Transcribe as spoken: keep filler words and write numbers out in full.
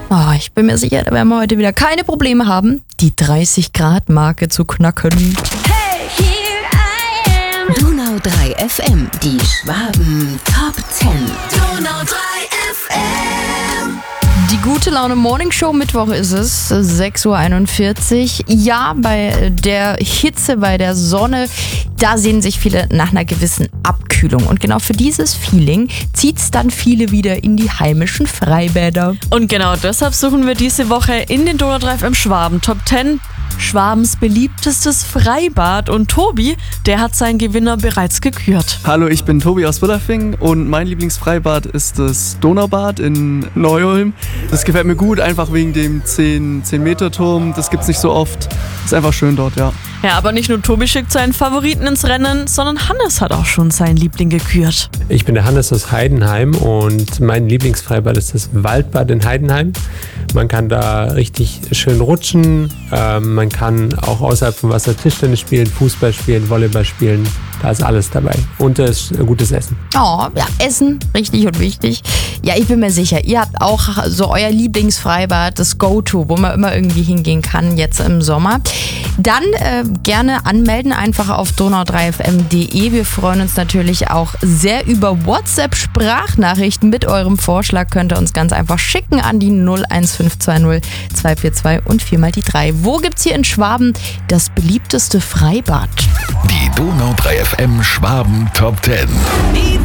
Oh, ich bin mir sicher, da werden wir heute wieder keine Probleme haben, die dreißig Grad Marke zu knacken. Hey, here I am. Donau drei F M, die Schwaben Top zehn. Donau drei F M. Die gute Laune Morning Show, Mittwoch ist es, sechs Uhr einundvierzig. Ja, bei der Hitze, bei der Sonne, da sehen sich viele nach einer gewissen Abkühlung. Und genau für dieses Feeling zieht es dann viele wieder in die heimischen Freibäder. Und genau deshalb suchen wir diese Woche in den Donau drei F M Schwaben Top zehn Schwabens beliebtestes Freibad. Und Tobi, der hat seinen Gewinner bereits gekürt. Hallo, ich bin Tobi aus Willerfing und mein Lieblingsfreibad ist das Donaubad in Neu-Ulm. Das gefällt mir gut, einfach wegen dem zehn Meter Turm. Das gibt's nicht so oft. Ist einfach schön dort, ja. Ja, aber nicht nur Tobi schickt seinen Favoriten ins Rennen, sondern Hannes hat auch schon seinen Liebling gekürt. Ich bin der Hannes aus Heidenheim und mein Lieblingsfreibad ist das Waldbad in Heidenheim. Man kann da richtig schön rutschen, ähm, man kann auch außerhalb vom Wasser Tischtennis spielen, Fußball spielen, Volleyball spielen. Da ist alles dabei. Und es ist gutes Essen. Oh, ja, Essen, richtig und wichtig. Ja, ich bin mir sicher, ihr habt auch so euer Lieblingsfreibad, das Go-To, wo man immer irgendwie hingehen kann, jetzt im Sommer. Dann äh, gerne anmelden, einfach auf donau drei f m punkt d e. Wir freuen uns natürlich auch sehr über WhatsApp-Sprachnachrichten. Mit eurem Vorschlag könnt ihr uns ganz einfach schicken an die null eins fünf zwei null zwei vier zwei und viermal die drei. Wo gibt's hier in Schwaben das beliebteste Freibad? Die Donau drei F M Schwaben Top zehn. Die